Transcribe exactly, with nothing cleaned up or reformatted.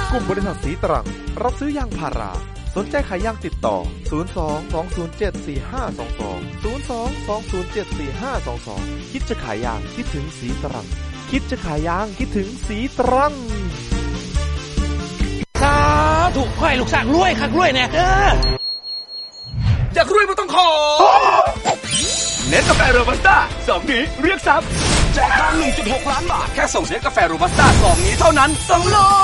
กลุ่มบริษัทสีตรังรับซื้อยางพาราสนใจขายยางติดต่อศูนย์ สอง สอง ศูนย์ เจ็ด สี่ ห้า สอง สอง ศูนย์ สอง สอง ศูนย์ เจ็ด สี่ ห้า สอง สองคิดจะขายยางคิดถึงสีตรังคิดจะขายยางคิดถึงสีตรังสาธุขอให้ลูกสร้างรวยคักรวยแน่เด้ออยากรวยไม่ต้องขอเน็ตกาแฟโรบัสต้าสองนี้เรียกทรัพย์แจกทอง หนึ่งจุดหก ล้านบาทแค่ส่งเน็ตกาแฟโรบัสต้าสองนี้เท่านั้นสองโล